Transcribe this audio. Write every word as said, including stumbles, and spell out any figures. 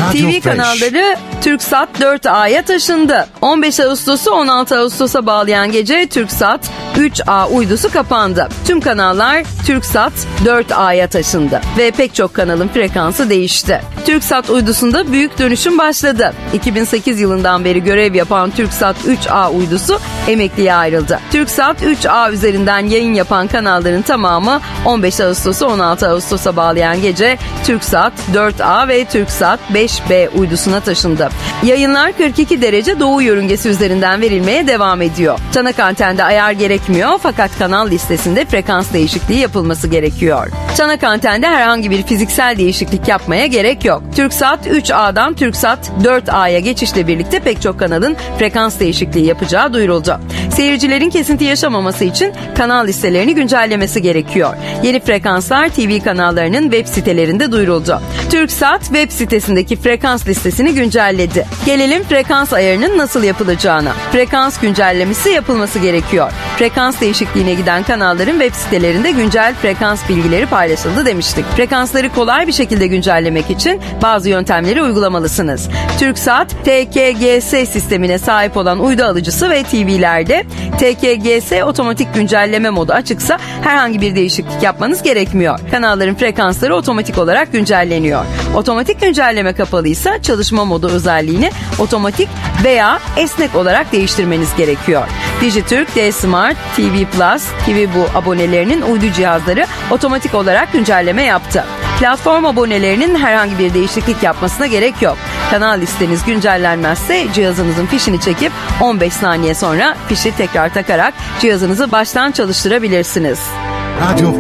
T V kanalları TürkSat dört A'ya taşındı. on beş Ağustos'u on altı Ağustos'a bağlayan gece TürkSat üç A uydusu kapandı. Tüm kanallar TürkSat dört A'ya taşındı ve pek çok kanalın frekansı değişti. TürkSat uydusunda büyük dönüşüm başladı. iki bin sekiz yılından beri görev yapan TürkSat üç A uydusu emekliye ayrıldı. TürkSat üç A üzerinden yayın yapan kanalların tamamı on beş Ağustos'u on altı Ağustos'a bağlayan gece TürkSat dört A ve TürkSat beş B uydusuna taşındı. Yayınlar kırk iki derece doğu yörüngesi üzerinden verilmeye devam ediyor. Çanak antende ayar gerekmiyor fakat kanal listesinde frekans değişikliği yapılması gerekiyor. Çanak antende herhangi bir fiziksel değişiklik yapmaya gerek yok. TürkSat üç A'dan TürkSat dört A'ya geçişle birlikte pek çok kanalın frekans değişikliği yapacağı duyuruldu. Seyircilerin kesinti yaşamaması için kanal listelerini güncellemesi gerekiyor. Yeni frekanslar T V kanallarının web sitelerinde duyuruldu. TürkSat web sitesindeki frekans listesini güncelledi. Gelelim frekans ayarının nasıl yapılacağına. Frekans güncellemesi yapılması gerekiyor. Frekans değişikliğine giden kanalların web sitelerinde güncel frekans bilgileri paylaşıldı demiştik. Frekansları kolay bir şekilde güncellemek için bazı yöntemleri uygulamalısınız. TürkSat T K G S sistemine sahip olan uydu alıcısı ve T V'lerde T K G S otomatik güncelleme modu açıksa herhangi bir değişiklik yapmanız gerekmiyor. Kanalların frekansları otomatik olarak güncelleniyor. Otomatik güncelleme kapalıysa çalışma modu özelliğini otomatik veya esnek olarak değiştirmeniz gerekiyor. Dijitürk, D-Smart, T V Plus, T V Bu abonelerinin uydu cihazları otomatik olarak güncelleme yaptı. Platform abonelerinin herhangi bir değişiklik yapmasına gerek yok. Kanal listeniz güncellenmezse cihazınızın fişini çekip on beş saniye sonra fişi tekrar takarak cihazınızı baştan çalıştırabilirsiniz. Radyo